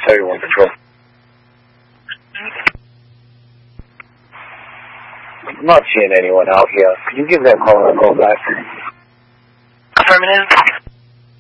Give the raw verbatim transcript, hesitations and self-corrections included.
thirty-one Patrol. I'm not seeing anyone out here. Can you give that caller a call back? Affirmative.